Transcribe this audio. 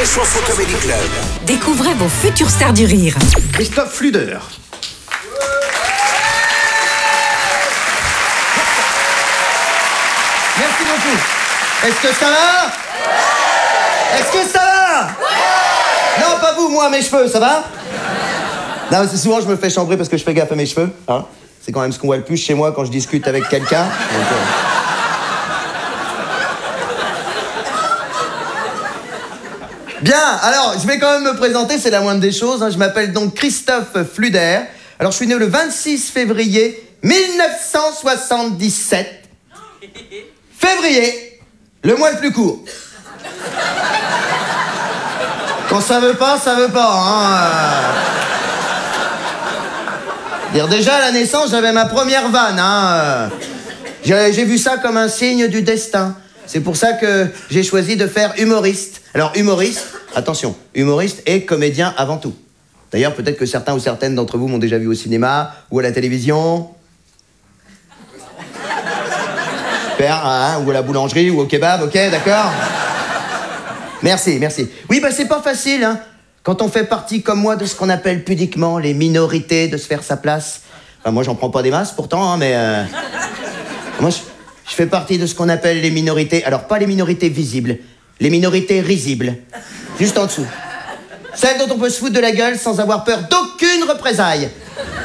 Rire et Chanson Comedy Club. Découvrez vos futures stars du rire. Christophe Fluder. Merci beaucoup. Est-ce que ça va? Est-ce que ça va? Non, pas vous, moi, mes cheveux, ça va? Non, c'est souvent je me fais chambrer parce que je fais gaffe à mes cheveux. Hein, c'est quand même ce qu'on voit le plus chez moi quand je discute avec quelqu'un. Bien, alors, je vais quand même me présenter, c'est la moindre des choses. Hein. Je m'appelle donc Christophe Fluder. Alors, je suis né le 26 février 1977. Février, le mois le plus court. Quand ça veut pas, ça veut pas. Hein. Dire déjà, à la naissance, j'avais ma première vanne. Hein. J'ai vu ça comme un signe du destin. C'est pour ça que j'ai choisi de faire humoriste. Alors, humoriste, attention, humoriste et comédien avant tout. D'ailleurs, peut-être que certains ou certaines d'entre vous m'ont déjà vu au cinéma ou à la télévision. Super, hein, ou à la boulangerie ou au kebab, ok, d'accord? Merci, merci. Oui, bah c'est pas facile, hein, quand on fait partie comme moi de ce qu'on appelle pudiquement les minorités, de se faire sa place. Enfin, moi, j'en prends pas des masses pourtant, hein, mais... Moi, je fais partie de ce qu'on appelle les minorités. Alors, pas les minorités visibles, les minorités risibles. Juste en dessous. Celles dont on peut se foutre de la gueule sans avoir peur d'aucune représaille.